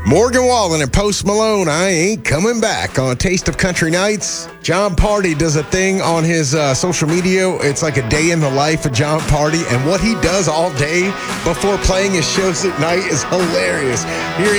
Morgan Wallen and Post Malone, I Ain't Coming Back on Taste of Country Nights. John Party does a thing on his social media. It's like a day in the life of John Party, and what he does all day before playing his shows at night is hilarious. Here